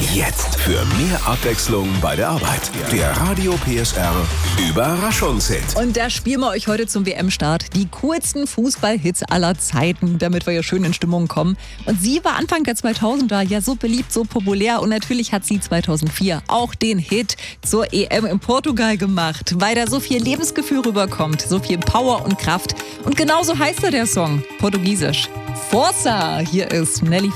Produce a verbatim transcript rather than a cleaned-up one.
Jetzt für mehr Abwechslung bei der Arbeit. Der Radio P S R Überraschungshit. Und da spielen wir euch heute zum W M-Start die coolsten Fußballhits aller Zeiten, damit wir ja schön in Stimmung kommen. Und sie war Anfang der zweitausender ja so beliebt, so populär. Und natürlich hat sie zweitausendvier auch den Hit zur E M in Portugal gemacht, weil da so viel Lebensgefühl rüberkommt, so viel Power und Kraft. Und genauso heißt er der Song, portugiesisch. Força! Hier ist Nelly